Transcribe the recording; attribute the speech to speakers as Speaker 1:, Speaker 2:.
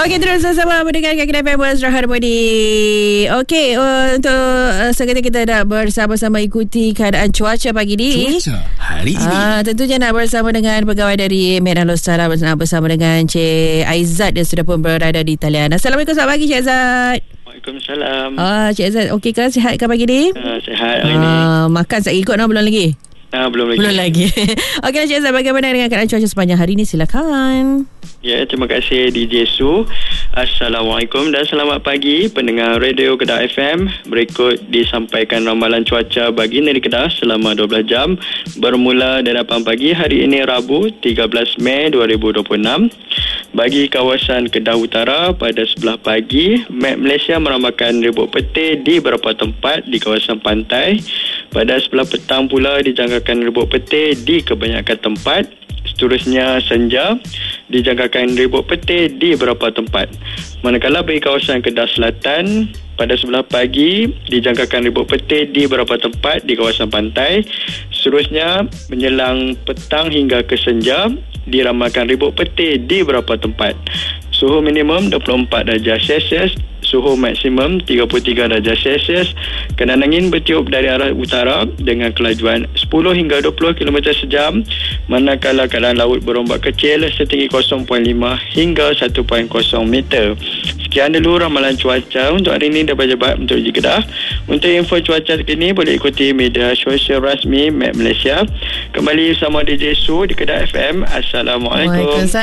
Speaker 1: Okey, terus bersama mendengarkan Kedah FM Wasra Harmoni. Okey, untuk sekarang kita nak bersama-sama ikuti keadaan cuaca pagi ni.
Speaker 2: Cuaca hari ini.
Speaker 1: Tentunya nak bersama dengan pegawai dari Medan Lostara bersama dengan Cik Aizat yang sudah pun berada di talian. Assalamualaikum, selamat pagi Cik Aizat.
Speaker 3: Waalaikumsalam.
Speaker 1: Cik Aizat, okey ke? Sihat ke pagi ni?
Speaker 3: Sihat hari ni.
Speaker 1: Makan tak ikut belum lagi?
Speaker 3: Belum lagi.
Speaker 1: Okey, Cik Aizat, bagaimana dengan keadaan cuaca sepanjang hari ni? Silakan.
Speaker 3: Ya, terima kasih DJ Su. Assalamualaikum dan selamat pagi pendengar Radio Kedah FM. Berikut disampaikan ramalan cuaca bagi negeri Kedah selama 12 jam bermula dari 8 pagi hari ini Rabu 13 Mei 2026. Bagi kawasan Kedah Utara pada sebelah pagi, Met Malaysia meramalkan ribut petir di beberapa tempat di kawasan pantai. Pada sebelah petang pula dijangkakan ribut petir di kebanyakan tempat. Seterusnya senja dijangkakan ribut petir di beberapa tempat. Manakala bagi kawasan Kedah Selatan pada sebelah pagi dijangkakan ribut petir di beberapa tempat di kawasan pantai. Seterusnya menjelang petang hingga ke senja diramalkan ribut petir di beberapa tempat. Suhu minimum 24 darjah Celsius, suhu maksimum 33 darjah Celsius. Keadaan angin bertiup dari arah utara dengan kelajuan 10 hingga 20 km sejam, manakala keadaan laut berombak kecil setinggi 0.5 hingga 1.0 meter. Sekian dulu ramalan cuaca untuk hari ini daripada Jebat untuk Kedah. Untuk info cuaca terkini boleh ikuti media sosial rasmi Met Malaysia. Kembali bersama DJ Su di Kedah FM. Assalamualaikum.